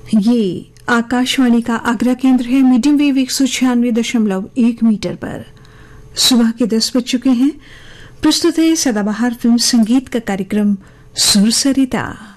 ये आकाशवाणी का आगरा केंद्र है। मीडियम वेव 196.1 मीटर पर सुबह के 10 बज चुके हैं। प्रस्तुत है सदाबहार फिल्म संगीत का कार्यक्रम सुर सरिता।